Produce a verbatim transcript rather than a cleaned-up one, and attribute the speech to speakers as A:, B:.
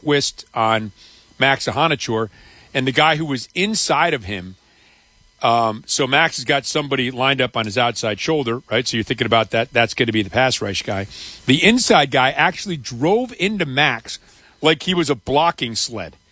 A: twist on Max Ahanachour, and the guy who was inside of him. Um, so Max has got somebody lined up on his outside shoulder, right? So you're thinking about that. That's going to be the pass rush guy. The inside guy actually drove into Max like he was a blocking sled.